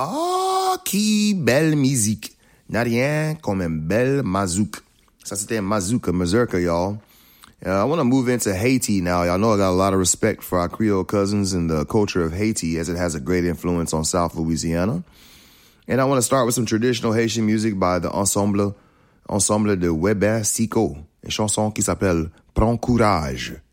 Ah, qui belle musique. N'a rien comme un bel mazouk. Ça, c'était un mazurka, y'all. I want to move into Haiti now. Y'all know I got a lot of respect for our Creole cousins and the culture of Haiti as it has a great influence on South Louisiana. And I want to start with some traditional Haitian music by the Ensemble de Weber Sicko, une chanson qui s'appelle Prends courage.